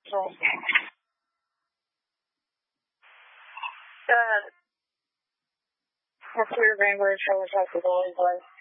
Go ahead. What's your Wrangler, show us how to go, please?